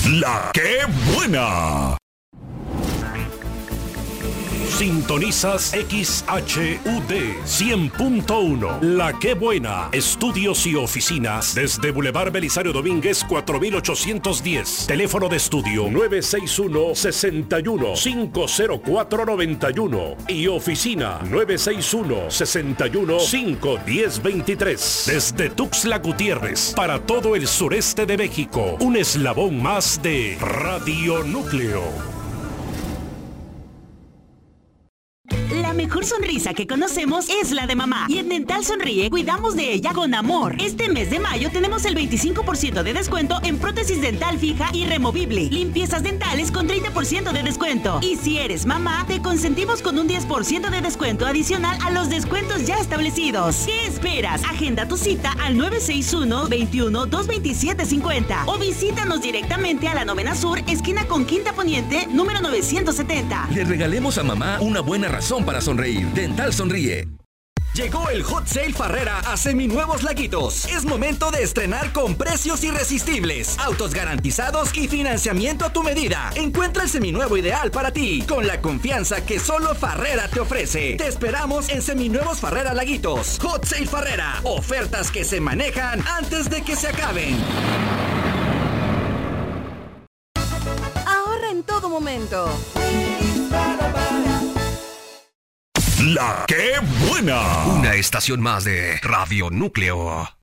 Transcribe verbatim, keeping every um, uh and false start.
La que buena. Sintonizas X H U D cien punto uno. La que buena. Estudios y oficinas desde Boulevard Belisario Domínguez cuatro mil ochocientos diez. Teléfono de estudio nueve seis uno, seis uno, cinco cero cuatro, nueve uno y oficina nueve seis uno, seis uno, cinco uno cero, dos tres. Desde Tuxtla Gutiérrez para todo el sureste de México. Un eslabón más de Radio Núcleo. La mejor sonrisa que conocemos es la de mamá. Y en Dental Sonríe cuidamos de ella con amor. Este mes de mayo tenemos el veinticinco por ciento de descuento en prótesis dental fija y removible. Limpiezas dentales con treinta por ciento de descuento. Y si eres mamá, te consentimos con un diez por ciento de descuento adicional a los descuentos ya establecidos. ¿Qué esperas? Agenda tu cita al nueve seis uno, veintiuno, dos veintisiete cincuenta o visítanos directamente a la Novena Sur, esquina con Quinta Poniente, número novecientos setenta. Le regalemos a mamá una buena razón para sonreír. Dental Sonríe. Llegó el Hot Sale Farrera a Seminuevos Laguitos. Es momento de estrenar con precios irresistibles, autos garantizados y financiamiento a tu medida. Encuentra el seminuevo ideal para ti, con la confianza que solo Farrera te ofrece. Te esperamos en Seminuevos Farrera Laguitos. Hot Sale Farrera. Ofertas que se manejan antes de que se acaben. Ahorra en todo momento. La que buena. Una estación más de Radio Núcleo.